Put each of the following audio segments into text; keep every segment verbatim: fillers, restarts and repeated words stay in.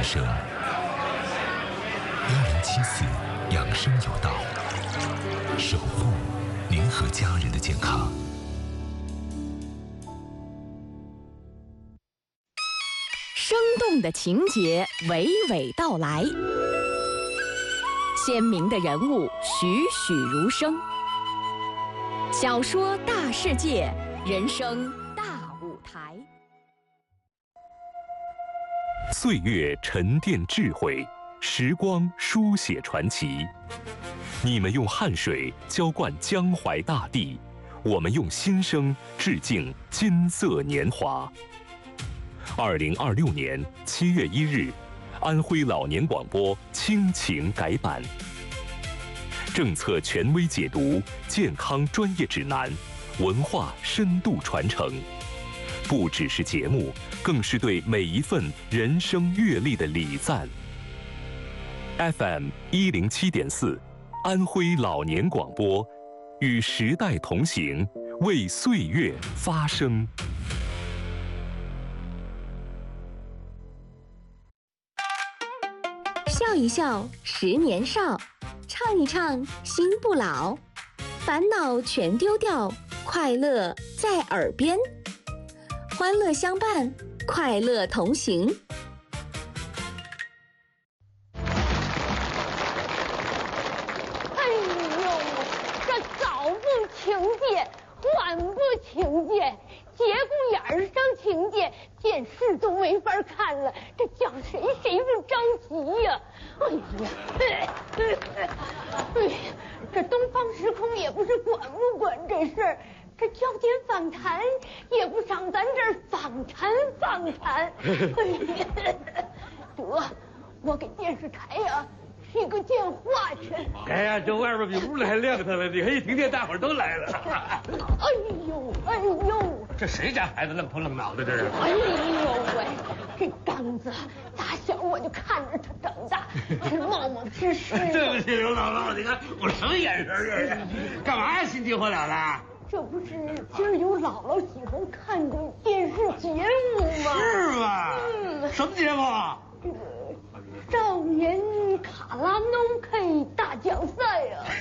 声。一零七四养生有道，守护您和家人的健康。 生动的情节娓娓道来，鲜明的人物栩栩如生。小说大世界，人生大舞台。 岁月沉淀智慧，时光书写传奇。你们用汗水浇灌江淮大地，我们用心声致敬金色年华。二零二六年七月一日，安徽老年广播亲情改版，政策权威解读，健康专业指南，文化深度传承，不只是节目，更是对每一份人生阅历的礼赞。F M 一零七点四，安徽老年广播，与时代同行，为岁月发声。 笑一笑，十年少；唱一唱，心不老。烦恼全丢掉，快乐在耳边。欢乐相伴，快乐同行。 哎呦，这早不请柬，晚不请柬，节骨眼上请柬，电视都没法看了，这叫谁谁不着急呀？哎呀，哎呀，这东方时空也不是管不管这事儿，这焦点访谈也不上咱这儿访谈访谈。哎呀，得，我给电视台呀去个电话去。 哎呀，这外边比屋里还亮堂了，你看一停电，大伙儿都来了。 哎呦，哎呦， 这谁家孩子愣头愣脑的这是？ 哎呦喂，这刚子打小我就看着他长大，这冒冒失失。 对不起，刘姥姥，你看我什么眼神这是？干嘛呀，心急火燎的？ 这不是今儿有姥姥喜欢看的电视节目吗？ 是吗？ 嗯， 什么节目？ 这个少年卡拉 O K 大奖赛呀、啊！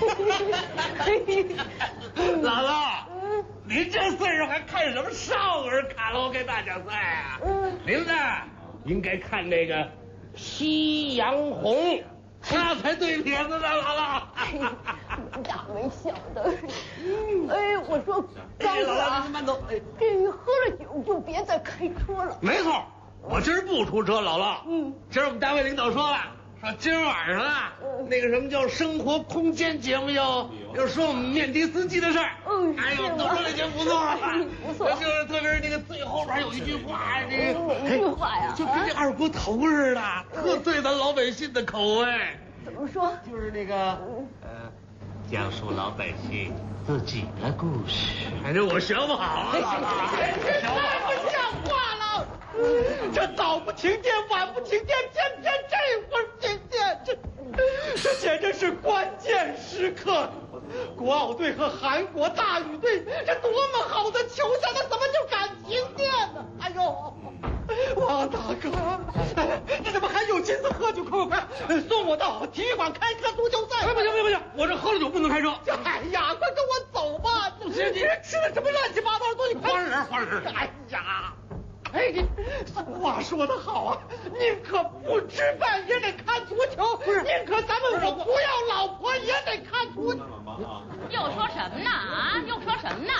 姥姥， 嗯， 您这岁数还看什么少儿卡拉 O K 大奖赛啊？ 嗯， 您呢应该看那个《夕阳红》，那才对帖子呢，姥姥。 没大没小的。哎，我说刚子啊， 慢走。 这喝了酒就别再开车了。 没错，我今儿不出车，姥姥。 嗯， 今儿我们单位领导说了，说今儿晚上啊， 嗯、 那个什么叫生活空间节目要要说我们面的司机的事儿。 嗯， 哎呦，都说这节目不错了， 不错。 就是特别是那个最后边有一句话，这个哪一句话呀？ 就跟这二锅头似的，特对咱老百姓的口味。 怎么说？ 就是那个呃，讲述老百姓自己的故事。反正我学不好啊，姥姥，学太不像话了！这早不停电，晚不停电，偏偏这会儿停电，这这简直是关键时刻！国奥队和韩国大羽队，这多么好的球赛，他怎么就敢停电呢？哎呦，王大哥，你怎么还有心思喝酒？快快快，送我到体育馆开车足球赛！ 不行不行不行，我这喝了酒不能开车。 哎呀，快跟我走吧！ 不行，你吃的什么乱七八糟的东西？ 花人花人！ 哎呀！哎，俗话说得好啊，宁可不吃饭也得看足球，宁可咱们我不要老婆也得看足球。 又说什么呢啊？又说什么呢？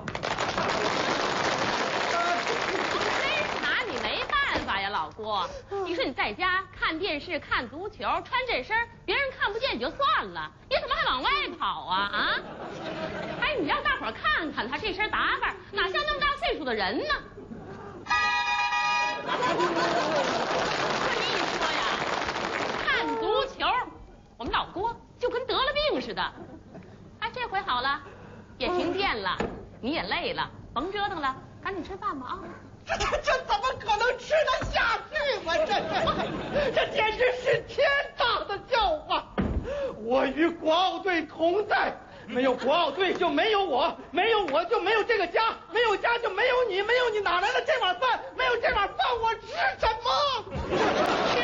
真拿你没办法呀，老郭。你说你在家看电视、看足球，穿这身别人看不见也就算了，你怎么还往外跑啊？啊？哎，你让大伙儿看看他这身打扮，哪像那么大岁数的人呢？我跟你说呀，看足球，我们老郭就跟得了病似的。哎，这回好了，也停电了，你也累了，甭折腾了，赶紧吃饭吧啊！ 这这这怎么可能吃得下去嘛？这这这简直是天大的笑话！我与国奥队同在。没有国奥队就没有我，没有我就没有这个家，没有家就没有你，没有你哪来的这碗饭？没有这碗饭我吃什么？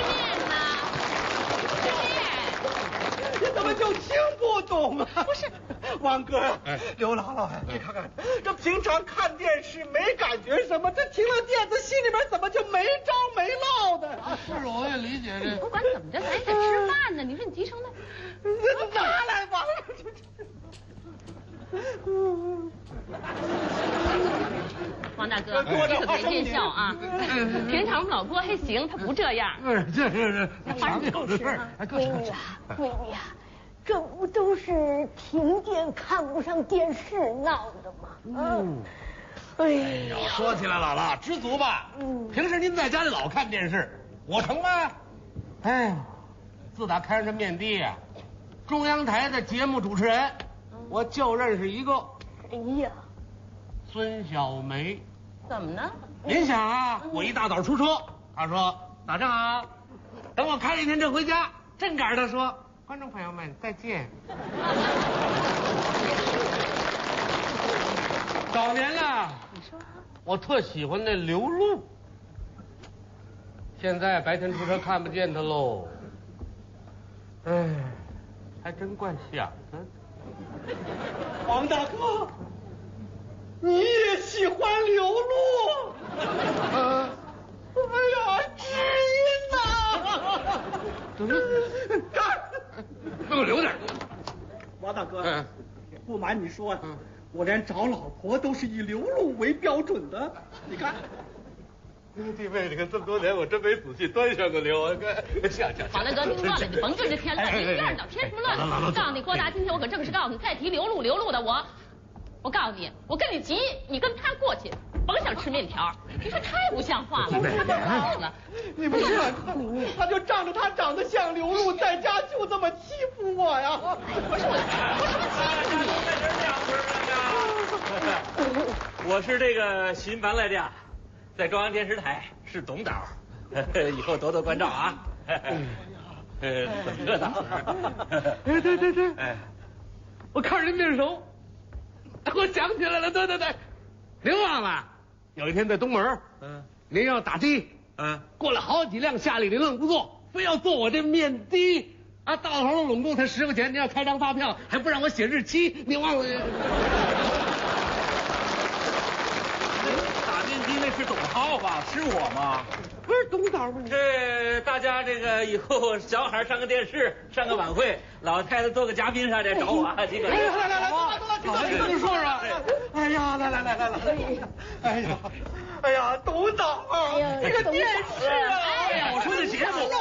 懂啊。 不是， 王哥呀， 哎刘姥姥呀，你看看，这平常看电视没感觉什么，这听了电子，心里边怎么就没着没落的？ 是，我也理解这。 不管怎么着，咱也得吃饭呢。你说你急成那， 拿来吧。 王大哥，你可别见笑啊！平常我们老郭还行，他不这样。 是，这是是， 常有的事儿。 闺女啊，闺女啊，这不都是停电看不上电视闹的吗？嗯。哎呀， 说起来，姥姥知足吧？ 嗯平时您在家里老看电视，我成吗？哎，自打开上这面的呀，中央台的节目主持人，我就认识一个哎呀， 孙小梅。 怎么呢？ 您想啊，我一大早出车，他说早上好，等我开了一天车回家，正赶上他说观众朋友们再见。早年啊， 你说我特喜欢那刘露，现在白天出车看不见他喽。哎，还真怪想的。 王大哥，你也喜欢刘露？ 啊， 哎呀，知音呐！ 怎么？ 干！ 给我留点。 王大哥， 嗯不瞒你说啊， 嗯我连找老婆都是以刘露为标准的。你看， 弟妹，你看这么多年，我真没仔细端详过刘啊！下下。 王大哥，你算了，你甭跟着添乱，你这样找添什么乱？告诉你，郭达，今天我可正式告诉你，再提刘露刘露的我，我告诉你，我跟你急，你跟他过去，甭想吃面条。你说太不像话了，他不高了。 你不是他就仗着他长得像刘露，在家就这么欺负我呀？ 不是我，我什么欺负你？ 我是这个新搬来的，在中央电视台是董导，以后多多关照啊。呃，怎么个导？ 哎，对对对，哎，我看着您面熟，我想起来了，对对对，您忘了？有一天在东门，嗯，您要打的，嗯，过来好几辆夏利，您愣不坐，非要坐我这面的。啊，到头了拢共才十块钱，您要开张发票，还不让我写日期，你忘了？ 打面的那是董浩吧？是我吗？ 不是董导吗？ 这大家这个以后小孩上个电视，上个晚会，老太太做个嘉宾啥的，找我啊，这个。 来来来来，走了， 你跟你说说。 哎呀，来来来来来，哎呀，哎呀，董导啊，这个电视啊， 哎呀，我说这节目。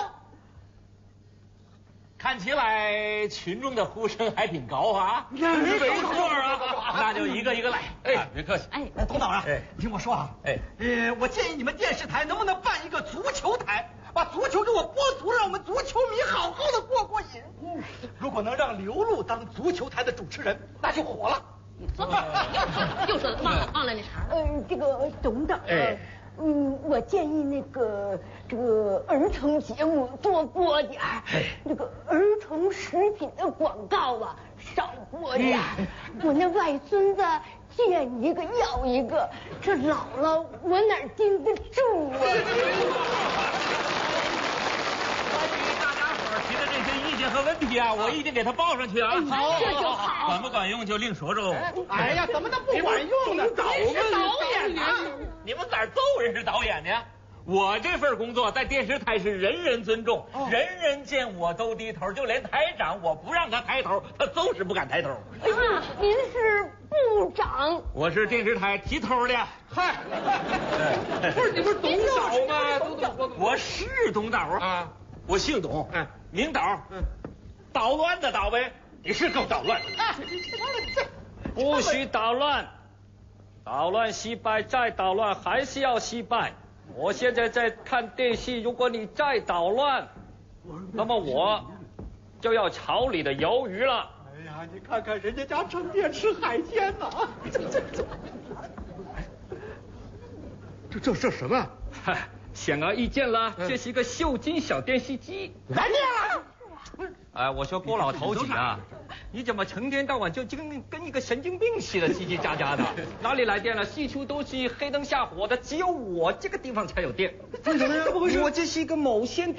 看起来群众的呼声还挺高啊， 没错啊，那就一个一个来。哎，别客气。 哎， 董导啊， 哎， 你听我说啊， 哎， 呃，我建议你们电视台能不能办一个足球台，把足球给我播足，让我们足球迷好好的过过瘾。嗯，如果能让刘露当足球台的主持人，那就火了。 又说忘了忘了那茬。 呃，这个董导， 哎嗯，我建议那个这个儿童节目多播点儿，这个儿童食品的广告啊少播点儿。我那外孙子见一个要一个，这姥姥我哪盯得住啊？ 大家伙提的这些意见和问题啊，我一定给他报上去啊。 好，这就好。 管不管用就另说着。 哎呀，怎么能不管用呢？ 导你是导演呢？ 你们哪儿揍人是导演呢？我这份工作在电视台是人人尊重， 哦、 人人见我都低头，就连台长我不让他抬头，他就是不敢抬头。 啊，您是部长？ 我是电视台提头的。 嗨，不是你不是董导吗？ 我是董导啊，我姓董， 嗯， 名导，嗯，捣乱的捣呗。 你是够捣乱的。 不许捣乱。捣乱失败，再捣乱还是要失败。我现在在看电视，如果你再捣乱，那么我就要炒你的鱿鱼了。 哎呀，你看看人家家成天吃海鲜呢。这这这， 这这这什么？ 嗨，显而易见了，这是一个秀金小电视机。 来电了。 哎，我说郭老头子啊，你怎么成天到晚就跟跟一个神经病似的叽叽喳喳的？哪里来电了？四处都是黑灯瞎火的，只有我这个地方才有电。 为什么呀？怎么回事？ 我这是一个某线电